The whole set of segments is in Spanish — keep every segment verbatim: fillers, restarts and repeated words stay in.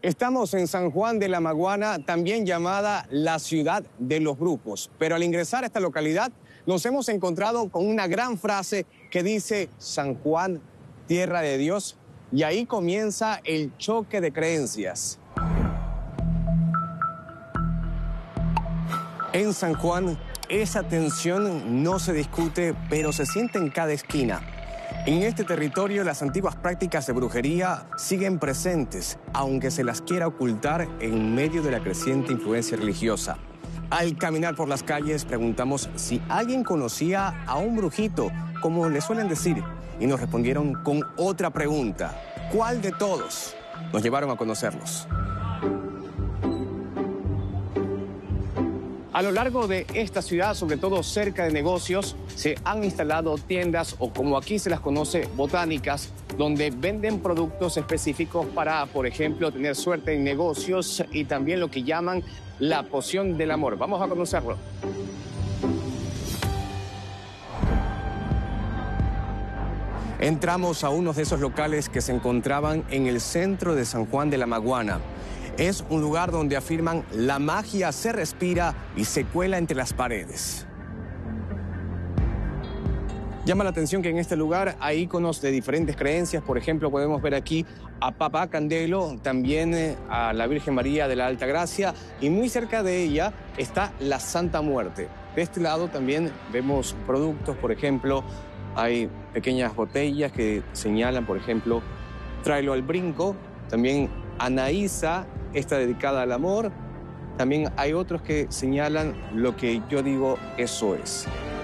Estamos en San Juan de la Maguana, también llamada la ciudad de los brujos. Pero al ingresar a esta localidad, nos hemos encontrado con una gran frase que dice San Juan, tierra de Dios, y ahí comienza el choque de creencias. En San Juan, esa tensión no se discute, pero se siente en cada esquina. En este territorio, las antiguas prácticas de brujería siguen presentes, aunque se las quiera ocultar en medio de la creciente influencia religiosa. Al caminar por las calles, preguntamos si alguien conocía a un brujito, como le suelen decir, y nos respondieron con otra pregunta. ¿Cuál de todos? Nos llevaron a conocerlos. A lo largo de esta ciudad, sobre todo cerca de negocios, se han instalado tiendas o, como aquí se las conoce, botánicas, donde venden productos específicos para, por ejemplo, tener suerte en negocios y también lo que llaman la poción del amor. Vamos a conocerlo. Entramos a uno de esos locales que se encontraban en el centro de San Juan de la Maguana. Es un lugar donde afirman la magia se respira y se cuela entre las paredes. Llama la atención que en este lugar hay iconos de diferentes creencias. Por ejemplo, podemos ver aquí a Papá Candelo, también eh, a la Virgen María de la Alta Gracia, y muy cerca de ella está la Santa Muerte. De este lado también vemos productos, por ejemplo, hay pequeñas botellas que señalan, por ejemplo, tráelo al brinco, también Anaísa, está dedicada al amor. También hay otros que señalan lo que yo digo, eso es.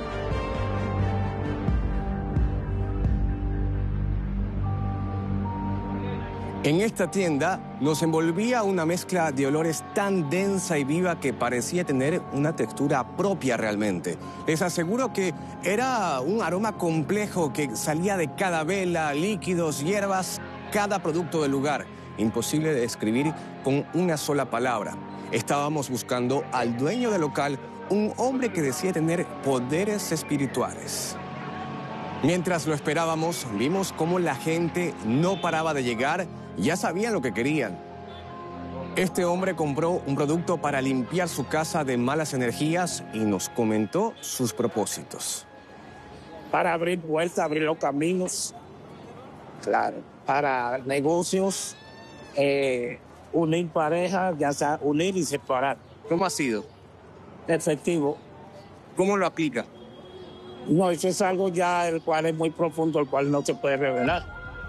En esta tienda nos envolvía una mezcla de olores tan densa y viva que parecía tener una textura propia realmente. Les aseguro que era un aroma complejo que salía de cada vela, líquidos, hierbas, cada producto del lugar. Imposible de describir con una sola palabra. Estábamos buscando al dueño del local, un hombre que decía tener poderes espirituales. Mientras lo esperábamos, vimos cómo la gente no paraba de llegar, ya sabían lo que querían. Este hombre compró un producto para limpiar su casa de malas energías y nos comentó sus propósitos. Para abrir puertas, abrir los caminos, claro, para negocios, Eh, unir parejas, ya sea unir y separar. ¿Cómo ha sido? Efectivo. ¿Cómo lo aplica? No, eso es algo ya el cual es muy profundo, el cual no se puede revelar.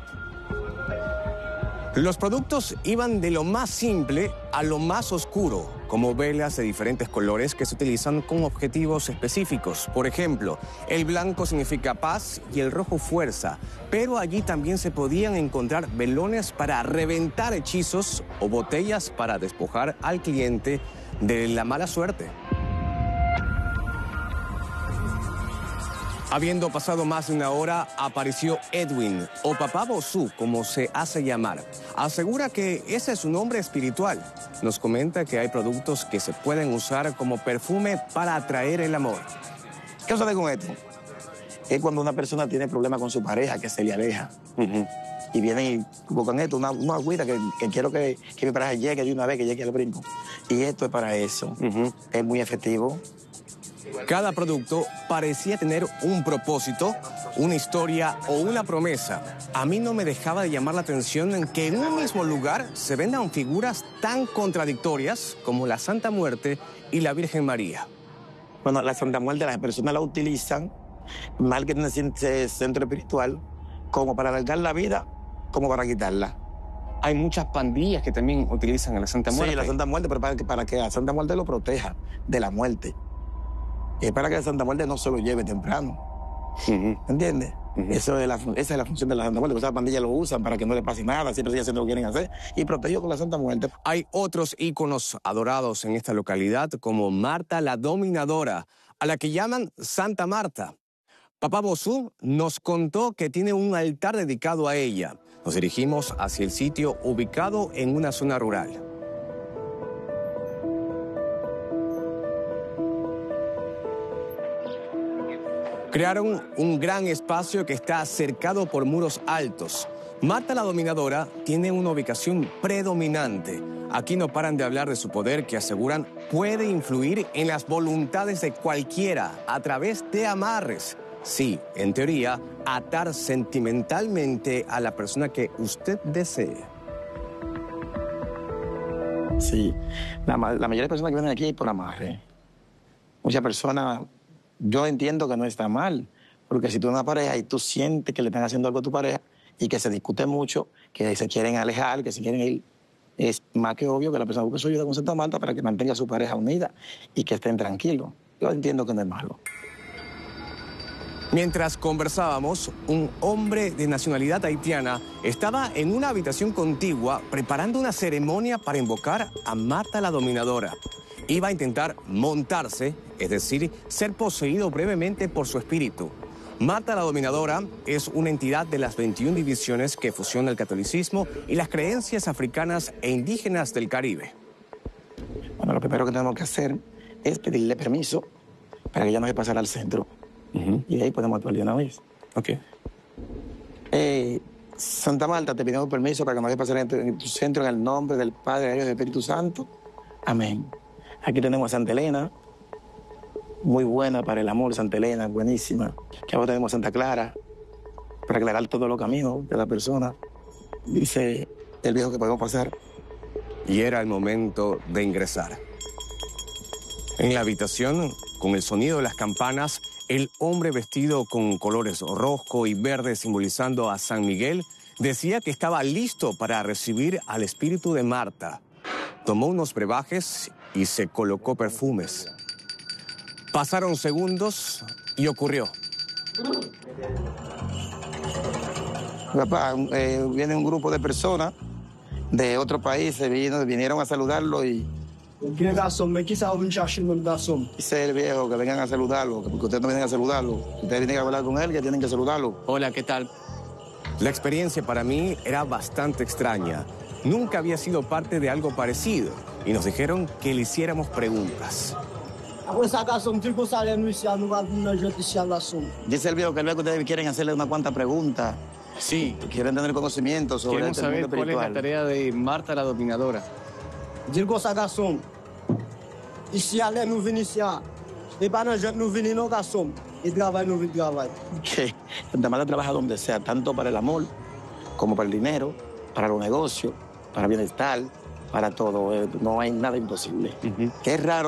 Los productos iban de lo más simple a lo más oscuro, como velas de diferentes colores que se utilizan con objetivos específicos. Por ejemplo, el blanco significa paz y el rojo fuerza, pero allí también se podían encontrar velones para reventar hechizos o botellas para despojar al cliente de la mala suerte. Habiendo pasado más de una hora, apareció Edwin, o Papá Bosú, como se hace llamar. Asegura que ese es su nombre espiritual. Nos comenta que hay productos que se pueden usar como perfume para atraer el amor. ¿Qué sucede con esto? Es cuando una persona tiene problemas con su pareja, que se le aleja. Uh-huh. Y vienen y buscan esto, una, una agüita que, que quiero que, que mi pareja llegue de una vez, que llegue al brinco. Y esto es para eso. Uh-huh. Es muy efectivo. Cada producto parecía tener un propósito, una historia o una promesa. A mí no me dejaba de llamar la atención en que en un mismo lugar se vendan figuras tan contradictorias como la Santa Muerte y la Virgen María. Bueno, la Santa Muerte las personas la utilizan, mal que tiene ese centro espiritual, como para alargar la vida, como para quitarla. Hay muchas pandillas que también utilizan a la Santa Muerte. Sí, la Santa Muerte, pero para que, para que la Santa Muerte lo proteja de la muerte. Y es para que la Santa Muerte no se lo lleve temprano. Uh-huh. ¿Entiendes? Uh-huh. Eso es la, esa es la función de la Santa Muerte. Porque esas pandillas lo usan para que no le pase nada, siempre sigan haciendo lo que quieren hacer. Y protegido con la Santa Muerte. Hay otros íconos adorados en esta localidad, como Marta la Dominadora, a la que llaman Santa Marta. Papá Bosú nos contó que tiene un altar dedicado a ella. Nos dirigimos hacia el sitio ubicado en una zona rural. Crearon un gran espacio que está cercado por muros altos. Marta la Dominadora tiene una ubicación predominante. Aquí no paran de hablar de su poder que aseguran puede influir en las voluntades de cualquiera a través de amarres. Sí, en teoría, atar sentimentalmente a la persona que usted desee. Sí, la, la mayoría de personas que vienen aquí es por amarre. Muchas personas, yo entiendo que no está mal, porque si tú eres una pareja y tú sientes que le están haciendo algo a tu pareja y que se discute mucho, que se quieren alejar, que se quieren ir, es más que obvio que la persona busque su ayuda con Santa Marta para que mantenga a su pareja unida y que estén tranquilos. Yo entiendo que no es malo. Mientras conversábamos, un hombre de nacionalidad haitiana estaba en una habitación contigua preparando una ceremonia para invocar a Marta la Dominadora. Iba a intentar montarse, es decir, ser poseído brevemente por su espíritu. Marta la Dominadora es una entidad de las veintiuna divisiones que fusiona el catolicismo y las creencias africanas e indígenas del Caribe. Bueno, lo primero que tenemos que hacer es pedirle permiso para que ella no se pasara al centro. Uh-huh. Y de ahí podemos actuar de una vez. Ok. Eh, Santa Marta, te pedimos permiso para que no se pasara en tu, en tu centro en el nombre del Padre, del Hijo y del Espíritu Santo. Amén. Aquí tenemos a Santa Elena, muy buena para el amor, Santa Elena, buenísima. Aquí abajo tenemos a Santa Clara, para aclarar todos los caminos de la persona. Dice el viejo que podemos pasar. Y era el momento de ingresar. En la habitación, con el sonido de las campanas, el hombre vestido con colores rojo y verde simbolizando a San Miguel decía que estaba listo para recibir al espíritu de Marta. Tomó unos brebajes y se colocó perfumes. Pasaron segundos y ocurrió. Papá, eh, viene un grupo de personas de otro país, se vino, vinieron a saludarlo y... Dice el viejo que vengan a saludarlo, porque ustedes no vienen a saludarlo. Ustedes tienen que hablar con él, que tienen que saludarlo. Hola, ¿qué tal? La experiencia para mí era bastante extraña. Nunca había sido parte de algo parecido y nos dijeron que le hiciéramos preguntas. Dice el viejo que luego ustedes quieren hacerle unas cuantas preguntas. Sí. Quieren tener conocimiento sobre Queremos este saber mundo cuál es espiritual. la tarea de Marta la Dominadora. Dirgo sa garçom, ici allez nous venir ici, et pas dans nous venir nos garçons, et travail nous venir travail. Que Santa Marta trabaja donde sea, tanto para el amor, como para el dinero, para los negocios, para el bienestar, para todo. No hay nada imposible. Uh-huh. Es raro.